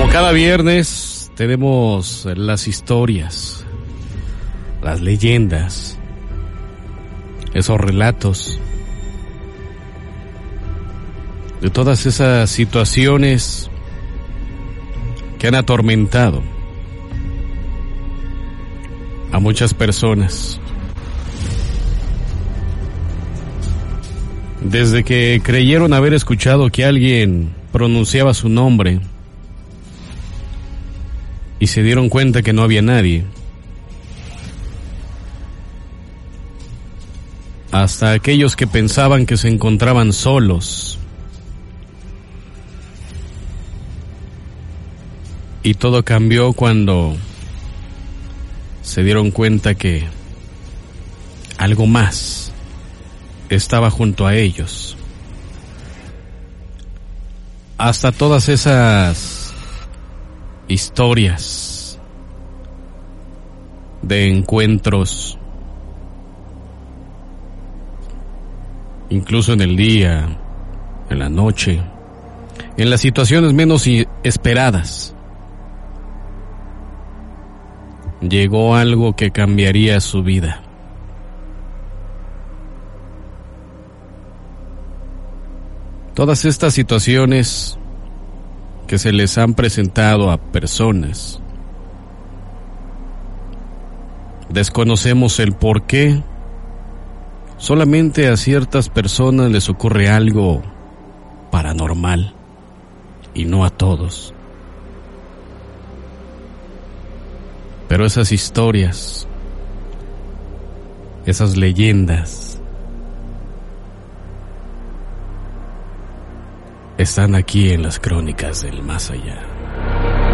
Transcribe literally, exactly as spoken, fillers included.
Como cada viernes tenemos las historias, las leyendas, esos relatos de todas esas situaciones que han atormentado a muchas personas. Desde que creyeron haber escuchado que alguien pronunciaba su nombre y se dieron cuenta que no había nadie, hasta aquellos que pensaban que se encontraban solos, y todo cambió cuando se dieron cuenta que algo más estaba junto a ellos. Hasta todas esas historias de encuentros, incluso en el día, en la noche, en las situaciones menos esperadas, llegó algo que cambiaría su vida. Todas estas situaciones que se les han presentado a personas, desconocemos el por qué. Solamente a ciertas personas les ocurre algo paranormal y no a todos. Pero esas historias, esas leyendas, están aquí en las crónicas del más allá.